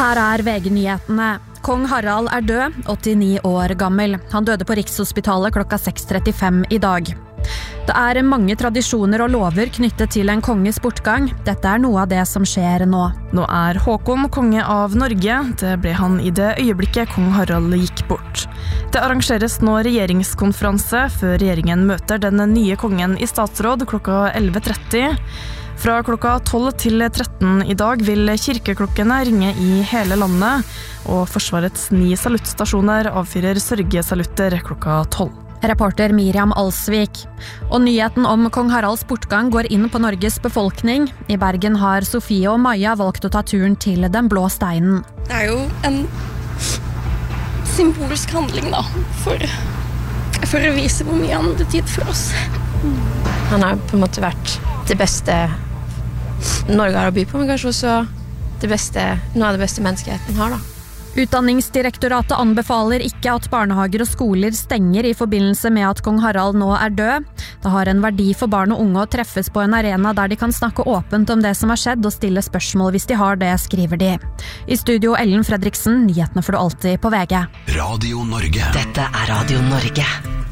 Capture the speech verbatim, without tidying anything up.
Her er V G-nyhetene. Kong Harald er død, åttini år gammel. Han døde på Rikshospitalet klokka seks trettifem i dag. Det er mange tradisjoner og lover knyttet til en konges bortgang. Dette er noe av det som skjer nå. Nå er Håkon konge av Norge. Det ble han i det øyeblikket kong Harald gikk bort. Det arrangeres nå regjeringskonferanse før regjeringen møter den nye kongen i statsråd klokka elleve tretti. Fra klokka tolv til tretten i dag vil kirkeklokkene ringe i hele landet, og Forsvarets ni saluttstasjoner avfyrer sørgesalutter klokka tolv. Reporter Miriam Alsvik. Og nyheten om kong Haralds bortgang går inn på Norges befolkning. I Bergen har Sofie og Maja valgt å ta turen til Den blå steinen. Det er jo en symbolsk handling da, for, for å vise hvor mye han betydde for oss. Han har på en måte vært det beste Norge har å by på, men kanskje også det beste, noe av det beste menneskeheten har da. Utdanningsdirektoratet anbefaler ikke at barnehager og skoler stenger i forbindelse med at kong Harald nå er død. Det har en verdi for barn og unge å treffes på en arena der de kan snakke åpent om det som har skjedd og stille spørsmål hvis de har det, skriver de. I studio Ellen Fredriksen, nyhetene får du alltid på V G. Radio Norge. Dette er Radio Norge.